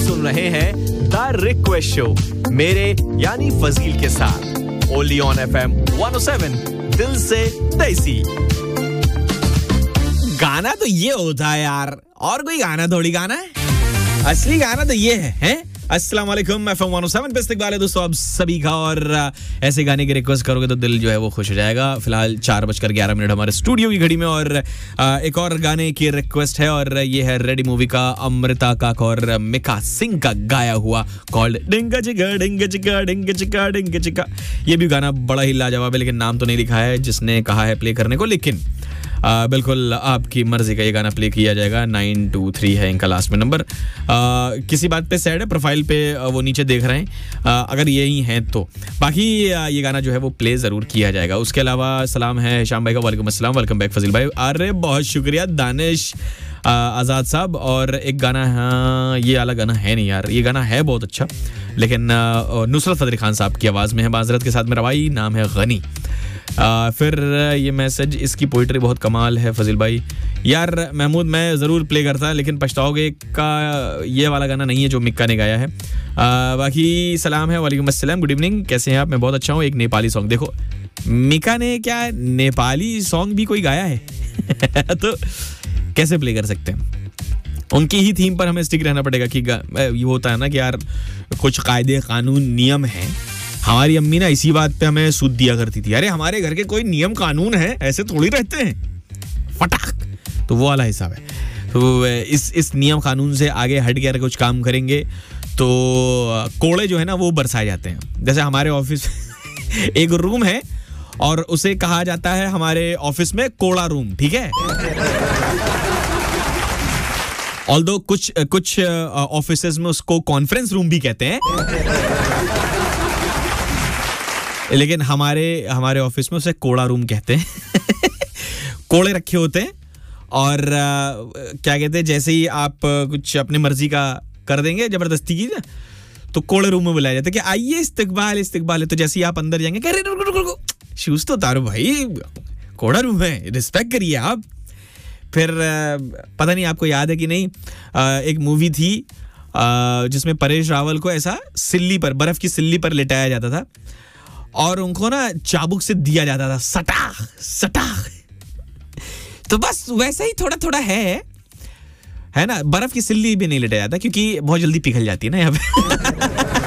सुन रहे हैं the request show मेरे यानी फजील के साथ ओनली ऑन FM 107 दिल से देसी। गाना तो ये होता है यार, और कोई गाना थोड़ी गाना है, असली गाना तो ये है? अस्सलाम वालेकुम, FM 107 पे इस्तकबाल है दोस्तों आप सभी का। और ऐसे गाने की रिक्वेस्ट करोगे तो दिल जो है वो खुश हो जाएगा। फिलहाल 4:11 हमारे स्टूडियो की घड़ी में, और एक और गाने की रिक्वेस्ट है, और ये है रेडी मूवी का अमृता काक और मिका सिंह का गाया हुआ कॉल्ड डिंगा चिका डिंगा चिका डिंगा चिका डिंगा चिका। ये भी गाना बड़ा ही लाजवाब है, लेकिन नाम तो नहीं लिखा है जिसने कहा है प्ले करने को, लेकिन बिल्कुल आपकी मर्जी का ये गाना प्ले किया जाएगा। 923 है इनका लास्ट में नंबर। किसी बात पे सैड है, प्रोफाइल पे वो नीचे देख रहे हैं, अगर यही हैं तो बाकी ये गाना जो है वो प्ले ज़रूर किया जाएगा। उसके अलावा सलाम है शाम भाई का, वालेकुम अस्सलाम, वेलकम बैक फजील भाई। अरे बहुत शुक्रिया दानिश आज़ाद साहब। और एक गाना, हाँ ये वाला गाना है नहीं यार, ये गाना है बहुत अच्छा, लेकिन नुसरत फतेह खान साहब की आवाज़ में है, माजरत के साथ मेरा भाई, नाम है गनी। फिर ये मैसेज, इसकी पोइट्री बहुत कमाल है फजील भाई। यार महमूद मैं ज़रूर प्ले करता, लेकिन पछताओगे का ये वाला गाना नहीं है जो मिक्का ने गाया है। बाकी सलाम है, वालेकुम अस्सलाम, गुड इवनिंग, कैसे हैं आप? मैं बहुत अच्छा हूँ। एक नेपाली सॉन्ग, देखो मिक्का ने क्या नेपाली सॉन्ग भी कोई गाया है तो कैसे प्ले कर सकते हैं? उनकी ही थीम पर हमें स्टिक रहना पड़ेगा कि ये होता है ना कि यार कुछ कायदे कानून नियम हैं। हमारी अम्मी ना इसी बात पे हमें सूद दिया करती थी, अरे हमारे घर के कोई नियम कानून है, ऐसे थोड़ी रहते हैं फटाक। तो वो वाला हिसाब है। तो इस नियम कानून से आगे हट के अगर कुछ काम करेंगे तो कोड़े जो है ना वो बरसाए जाते हैं। जैसे हमारे ऑफिस एक रूम है और उसे कहा जाता है हमारे ऑफिस में कोड़ा रूम, ठीक है। ऑल्दो कुछ ऑफिसेज में उसको कॉन्फ्रेंस रूम भी कहते हैं, लेकिन हमारे ऑफिस में उसे कोड़ा रूम कहते हैं। कोड़े रखे होते हैं और क्या कहते हैं, जैसे ही आप कुछ अपनी मर्जी का कर देंगे जबरदस्ती की ना, तो कोड़े रूम में बुलाया जाता है कि आइए इस्तकबाल है। तो जैसे ही आप अंदर जाएंगे, कह रुको शूज तो उतारो भाई, कोड़ा रूम है, रिस्पेक्ट करिए आप। फिर पता नहीं आपको याद है कि नहीं, एक मूवी थी जिसमें परेश रावल को ऐसा सिल्ली पर, बर्फ की सिल्ली पर लिटाया जाता था और उनको ना चाबुक से दिया जाता था, सटाख। तो बस वैसा ही थोड़ा थोड़ा है ना। बर्फ की सिल्ली भी नहीं लिटाया जाता क्योंकि बहुत जल्दी पिघल जाती है ना यहाँ पे।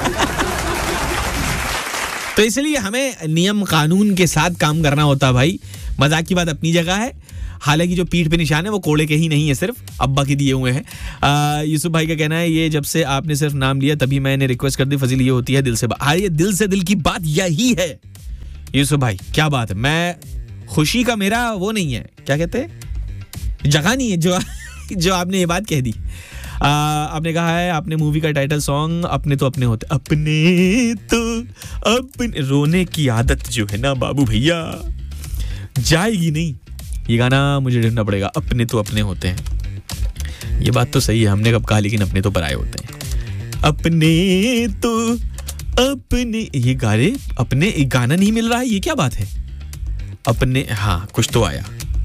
तो इसलिए हमें नियम कानून के साथ काम करना होता है भाई। मजाक की बात अपनी जगह है, हालांकि जो पीठ पे निशान है वो कोड़े के ही नहीं है, सिर्फ अब्बा के दिए हुए हैं। यूसुफ भाई का कहना है ये जब से आपने सिर्फ नाम लिया तभी मैंने रिक्वेस्ट कर दी फजील, ये होती है दिल से बात। ये दिल से दिल की बात यही है यूसुफ भाई, क्या बात है। मैं खुशी का मेरा वो नहीं है, क्या कहते हैं, जगह नहीं है जो आपने ये बात कह दी। आपने कहा है, आपने मूवी का टाइटल सॉन्ग अपने तो अपने होते, अपने तो अपने, रोने की आदत जो है ना बाबू भैया जाएगी नहीं। ये गाना मुझे ढूंढना पड़ेगा। अपने तो अपने होते हैं, ये बात तो सही है, हमने कब कहा, लेकिन अपने तो पराए होते हैं। अपने तो अपने, ये गाने अपने, एक गाना नहीं मिल रहा है, ये क्या बात है? अपने, हाँ कुछ तो आया।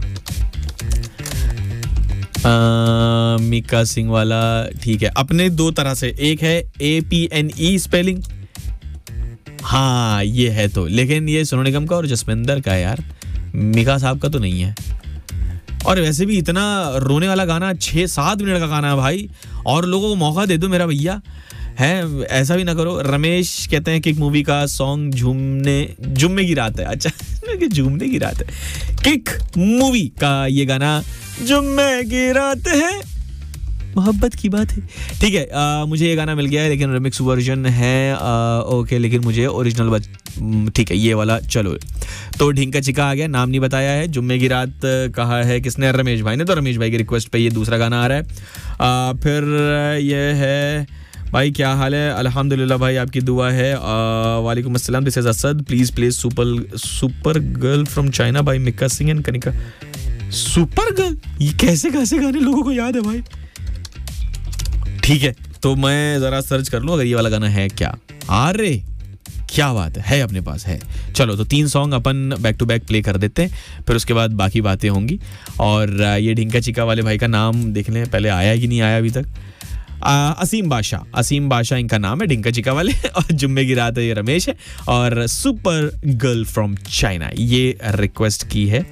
मिका सिंह वाला ठीक है। अपने दो तरह से, एक है APNE स्पेलिंग, हाँ ये है तो, लेकिन ये सोनू निगम का और जसविंदर का है यार, मिका साहब का तो नहीं है। और वैसे भी इतना रोने वाला गाना, 6-7 मिनट का गाना है भाई, और लोगों को मौका दे दो मेरा भैया, है ऐसा भी ना करो। रमेश कहते हैं किक मूवी का सॉन्ग जुम्मे की रात है। अच्छा जुम्मे की रात है, किक मूवी का ये गाना जुम्मे की रात है, मोहब्बत की बात है, ठीक है। मुझे ये गाना मिल गया है, लेकिन रिमिक्स वर्जन है ओके, लेकिन मुझे ओरिजिनल ठीक है ये वाला। चलो तो ढिंका चिका आ गया, नाम नहीं बताया है। जुम्मे की रात कहा है किसने? रमेश भाई ने। तो रमेश भाई की रिक्वेस्ट पे ये दूसरा गाना आ रहा है। फिर ये है भाई, क्या हाल है? अल्हम्दुलिल्लाह भाई, आपकी दुआ है। वालेकुम अस्सलाम, this is Asad, please play super girl from China bye Mika Singh and Kanika. Super girl, ये कैसे गाने लोगों को याद है भाई? ठीक है, तो मैं जरा सर्च कर लूं अगर ये वाला गाना है क्या। अरे क्या बात है अपने पास है। चलो तो 3 song upon back to back play कर देते हैं, फिर उसके बाद बाकी बातें होंगी। और ये ढिंका चिका वाले भाई का नाम देख लें पहले, आया कि नहीं आया अभी तक। असीम बादशाह इनका नाम है, डिंका चिका वाले। और जुम्मे की रात है, ये रमेश है। और सुपर गर्ल फ्रॉम चाइना, ये रिक्वेस्ट की है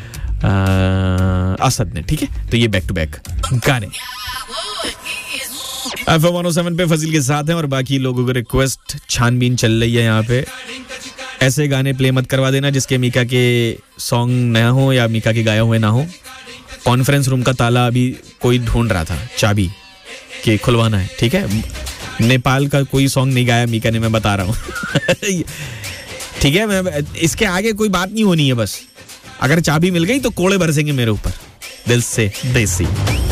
असद ने, ठीक है। तो ये बैक टू बैक गाने FM 107 पे फजील के साथ हैं और बाकी लोगों को रिक्वेस्ट छानबीन चल रही है यहाँ पे। ऐसे गाने प्ले मत करवा देना जिसके मीका के सॉन्ग नया हो या मीका के गाए हुए ना हो। कॉन्फ्रेंस रूम का ताला अभी कोई ढूंढ रहा था, चाबी के खुलवाना है, ठीक है। नेपाल का कोई सॉन्ग नहीं गाया मीका ने, मैं बता रहा हूँ। ठीक है, मैं इसके आगे कोई बात नहीं होनी है, बस अगर चाबी मिल गई तो कोड़े बरसेंगे मेरे ऊपर। दिल से देसी।